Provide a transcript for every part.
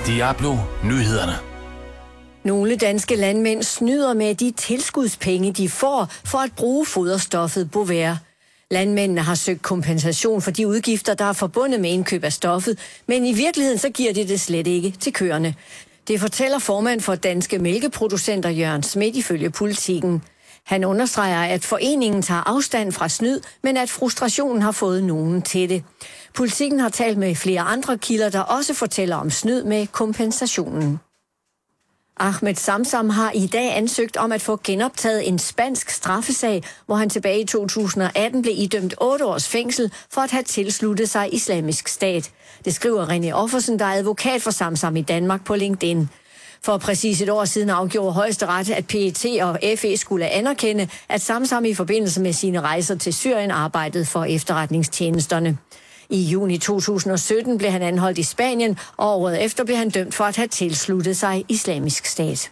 Diablo Nyhederne. Nogle danske landmænd snyder med de tilskudspenge, de får for at bruge foderstoffet Bovaer. Landmændene har søgt kompensation for de udgifter, der er forbundet med indkøb af stoffet, men i virkeligheden så giver det slet ikke til køerne. Det fortæller formand for Danske Mælkeproducenter Jørgen Schmidt ifølge Politiken. Han understreger, at foreningen tager afstand fra snyd, men at frustrationen har fået nogen til det. Politiken har talt med flere andre kilder, der også fortæller om snyd med kompensationen. Ahmed Samsam har i dag ansøgt om at få genoptaget en spansk straffesag, hvor han tilbage i 2018 blev idømt 8 års fængsel for at have tilsluttet sig Islamisk Stat. Det skriver René Offersen, der er advokat for Samsam i Danmark på LinkedIn. For præcis et år siden afgjorde Højesteret, at PET og FE skulle anerkende, at Samsam i forbindelse med sine rejser til Syrien arbejdede for efterretningstjenesterne. I juni 2017 blev han anholdt i Spanien, og året efter blev han dømt for at have tilsluttet sig Islamisk Stat.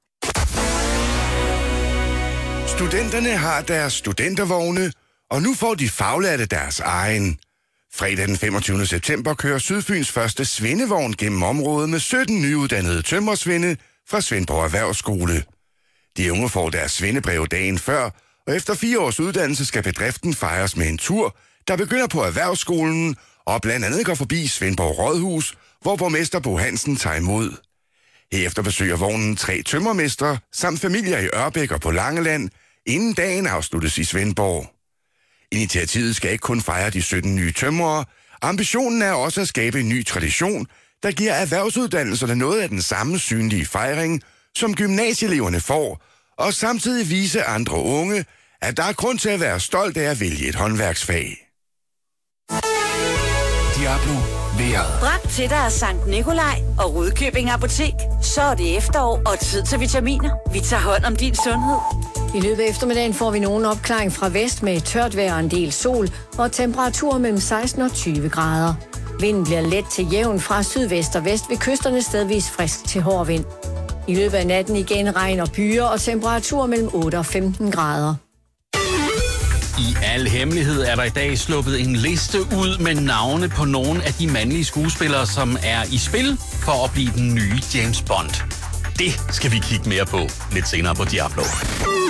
Studenterne har deres studentervogne, og nu får de faglærte deres egen. Fredag den 25. september kører Sydfyns første svendevogn gennem området med 17 nyuddannede tømrersvende fra Svendborg Erhvervsskole. De unge får deres svendebrev dagen før, og efter 4 års uddannelse skal bedriften fejres med en tur, der begynder på Erhvervsskolen og blandt andet går forbi Svendborg Rådhus, hvor borgmester Bo Hansen tager imod. Herefter besøger vognen 3 tømmermestre samt familier i Ørbæk og på Langeland, inden dagen afsluttes i Svendborg. Initiativet skal ikke kun fejre de 17 nye tømrere. Ambitionen er også at skabe en ny tradition, der giver erhvervsuddannelserne noget af den samme synlige fejring, som gymnasieeleverne får, og samtidig vise andre unge, at der er grund til at være stolt af at vælge et håndværksfag. Diablo vejret. Bragt til dig af Sankt Nikolaj og Rudkøbing Apotek. Så er det efterår og tid til vitaminer. Vi tager hånd om din sundhed. I løbet af eftermiddagen får vi nogen opklaring fra vest med tørt vejr og en del sol, og temperaturer mellem 16 og 20 grader. Vinden bliver let til jævn fra sydvest og vest ved kysterne stedvis frisk til hård vind. I løbet af natten igen regn og byer og temperaturer mellem 8 og 15 grader. I al hemmelighed er der i dag sluppet en liste ud med navne på nogle af de mandlige skuespillere, som er i spil for at blive den nye James Bond. Det skal vi kigge mere på lidt senere på Diablo.